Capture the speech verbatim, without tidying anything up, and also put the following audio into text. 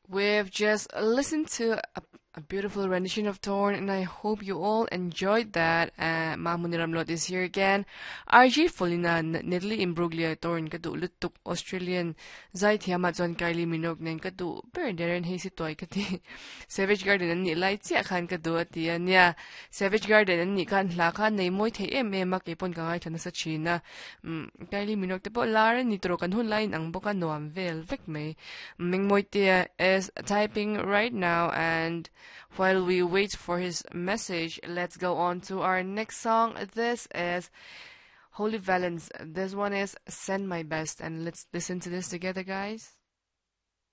We've just listened to a, a beautiful rendition of Torn, and I hope you all enjoyed that. Uh, Mahmoud Ramlot is here again. R J Folina, Nedley Imbruglia Torn, Kadu Lutuk Australian, Zai Tiamazon Kylie Minogue, Nen Kadu, Berderen Hazy Toy Kati, Savage Garden and Ni Lights, Yakan Kadu at the end, yeah, Savage Garden and Nikan Laka, Namoy M. Makipon Kangaitan sa China, Kylie Minogue, the Polar, Nitro Kanhun line, ang Boka Noam Veil, Vic May, Ming Moitia is typing right now, and while we wait for his message, let's go on to our next song. This is Holy Valence. This one is Send My Best, and let's listen to this together, guys.